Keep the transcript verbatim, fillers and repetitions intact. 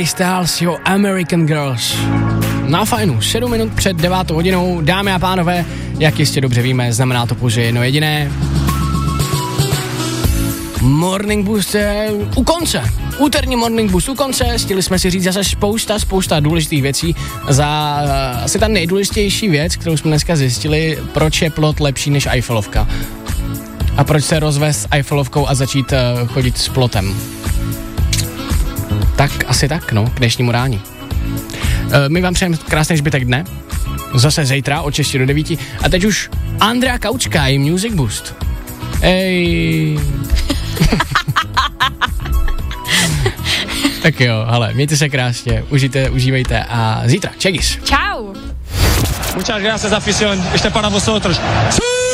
Harry Styles, jo, American Girls. Na fajnu, sedm minut před devátou hodinou, dámy a pánové, jak jistě dobře víme, znamená to pouze jedno jediné. Morning Boost je u konce. Úterní Morning Boost u konce, stihli jsme si říct zase spousta, spousta důležitých věcí. Za uh, asi ta nejdůležitější věc, kterou jsme dneska zjistili, proč je plot lepší než Eiffelovka. A proč se rozvést s Eiffelovkou a začít uh, chodit s plotem. Tak asi tak, no, k dnešnímu rání. Uh, my vám přejeme krásný zbytek dne. Zase zítra od šesti do devíti. A teď už Andrea Kaučka i Music Boost. Ej. Tak jo, hele, mějte se krásně, užijte, užívejte a zítra, čegis. Čau. Muchas gracias, afición. Ještě pana vosotros.